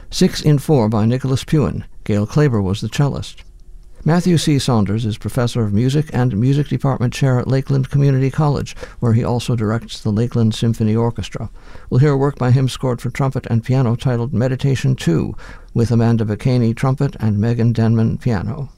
6 in 4 by Nicholas Puin. Gail Klaber was the cellist. Matthew C. Saunders is professor of music and music department chair at Lakeland Community College, where he also directs the Lakeland Symphony Orchestra. We'll hear a work by him scored for trumpet and piano titled Meditation 2, with Amanda Bacchini trumpet and Megan Denman piano.